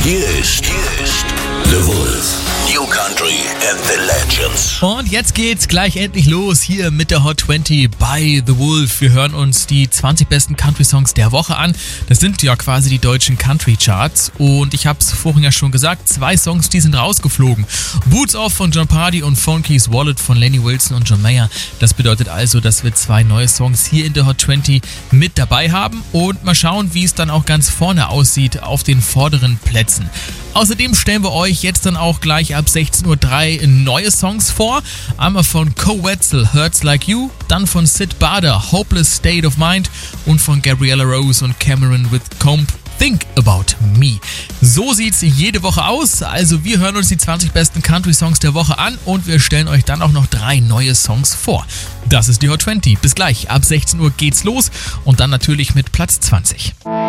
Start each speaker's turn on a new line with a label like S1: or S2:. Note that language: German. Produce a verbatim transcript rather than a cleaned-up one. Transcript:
S1: Hier ist, hier ist The Wolf. New Country and the Legends.
S2: Und jetzt geht's gleich endlich los hier mit der Hot zwanzig bei The Wolf. Wir hören uns die zwanzig besten Country-Songs der Woche an. Das sind ja quasi die deutschen Country-Charts. Und ich hab's vorhin ja schon gesagt, zwei Songs, die sind rausgeflogen. Boots Off von Jon Pardi und Phone Keys Wallet von Lenny Wilson und John Mayer. Das bedeutet also, dass wir zwei neue Songs hier in der Hot zwanzig mit dabei haben. Und mal schauen, wie es dann auch ganz vorne aussieht auf den vorderen Plätzen. Außerdem stellen wir euch jetzt dann auch gleich ab sechzehn Uhr drei neue Songs vor. Einmal von Co Wetzel, Hurts Like You, dann von Sid Bader, Hopeless State of Mind und von Gabriella Rose und Cameron with Comb, Think About Me. So sieht's jede Woche aus. Also wir hören uns die zwanzig besten Country-Songs der Woche an und wir stellen euch dann auch noch drei neue Songs vor. Das ist die Hot zwanzig. Bis gleich. Ab sechzehn Uhr geht's los und dann natürlich mit Platz zwanzig.